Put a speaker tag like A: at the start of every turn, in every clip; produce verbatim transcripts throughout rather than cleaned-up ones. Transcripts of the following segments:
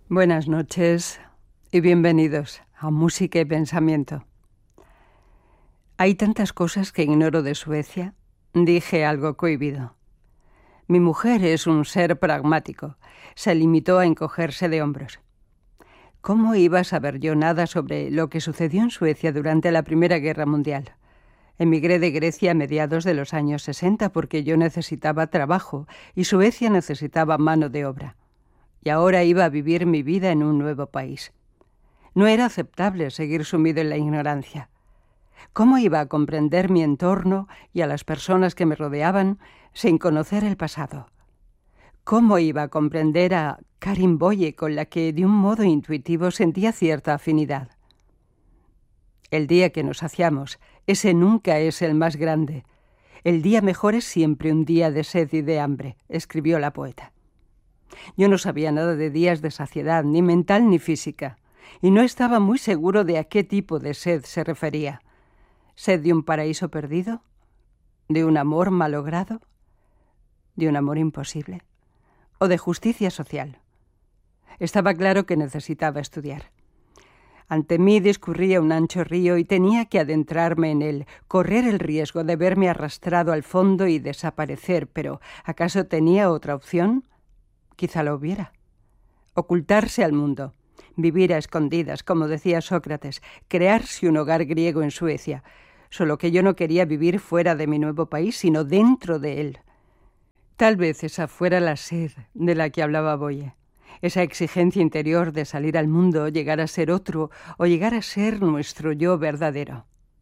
A: Buenas noches y bienvenidos a Música y Pensamiento. Hay tantas cosas que ignoro de Suecia, dije algo cohibido. Mi mujer es un ser pragmático, se limitó a encogerse de hombros. ¿Cómo iba a saber yo nada sobre lo que sucedió en Suecia durante la Primera Guerra Mundial? Emigré de Grecia a mediados de los años sesenta porque yo necesitaba trabajo y Suecia necesitaba mano de obra. Y ahora iba a vivir mi vida en un nuevo país. No era aceptable seguir sumido en la ignorancia. ¿Cómo iba a comprender mi entorno y a las personas que me rodeaban sin conocer el pasado? ¿Cómo iba a comprender a Karin Boye, con la que de un modo intuitivo sentía cierta afinidad? El día que nos saciamos, ese nunca es el más grande. El día mejor es siempre un día de sed y de hambre, escribió la poeta. Yo no sabía nada de días de saciedad, ni mental ni física, y no estaba muy seguro de a qué tipo de sed se refería. ¿Sed de un paraíso perdido? ¿De un amor malogrado? ¿De un amor imposible? ¿O de justicia social? Estaba claro que necesitaba estudiar. Ante mí discurría un ancho río y tenía que adentrarme en él, correr el riesgo de verme arrastrado al fondo y desaparecer, pero ¿acaso tenía otra opción? Quizá lo hubiera. Ocultarse al mundo, vivir a escondidas, como decía Sócrates, crearse un hogar griego en Suecia, solo que yo no quería vivir fuera de mi nuevo país, sino dentro de él. Tal vez esa fuera la sed de la que hablaba Boye, esa exigencia interior de salir al mundo, llegar a ser otro o llegar a ser nuestro yo verdadero.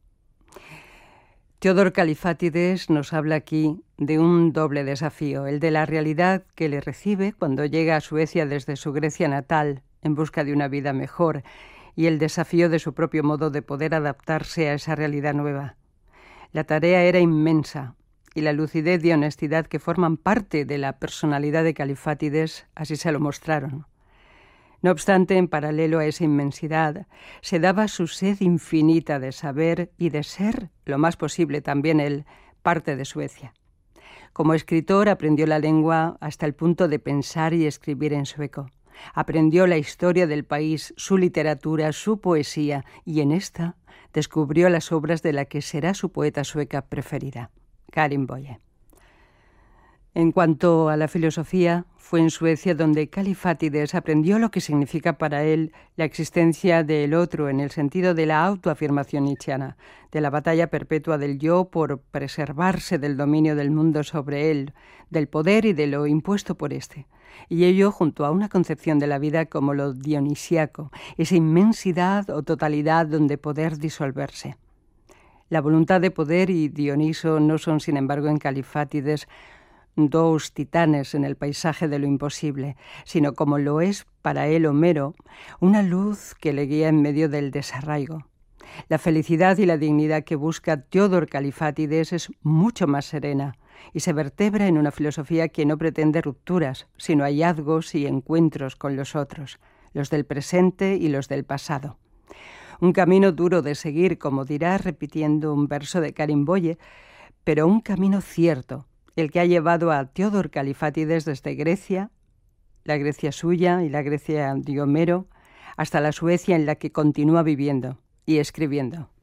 A: Teodor Kalifátides nos habla aquí de un doble desafío, el de la realidad que le recibe cuando llega a Suecia desde su Grecia natal en busca de una vida mejor y el desafío de su propio modo de poder adaptarse a esa realidad nueva. La tarea era inmensa y la lucidez y honestidad que forman parte de la personalidad de Kalifátides así se lo mostraron. No obstante, en paralelo a esa inmensidad, se daba su sed infinita de saber y de ser, lo más posible también él, parte de Suecia. Como escritor aprendió la lengua hasta el punto de pensar y escribir en sueco. Aprendió la historia del país, su literatura, su poesía, y en esta descubrió las obras de la que será su poeta sueca preferida, Karin Boye. En cuanto a la filosofía, fue en Suecia donde Kalifátides aprendió lo que significa para él la existencia del otro en el sentido de la autoafirmación nietzscheana, de la batalla perpetua del yo por preservarse del dominio del mundo sobre él, del poder y de lo impuesto por éste. Y ello junto a una concepción de la vida como lo dionisíaco, esa inmensidad o totalidad donde poder disolverse. La voluntad de poder y Dioniso no son, sin embargo, en Kalifátides dos titanes en el paisaje de lo imposible, sino como lo es para él Homero, una luz que le guía en medio del desarraigo. La felicidad y la dignidad que busca Teodor Kalifátides es mucho más serena y se vertebra en una filosofía que no pretende rupturas, sino hallazgos y encuentros con los otros, los del presente y los del pasado. Un camino duro de seguir, como dirá repitiendo un verso de Karin Boye, pero un camino cierto, el que ha llevado a Teodor Kalifátides desde Grecia, la Grecia suya y la Grecia de Homero, hasta la Suecia en la que continúa viviendo y escribiendo.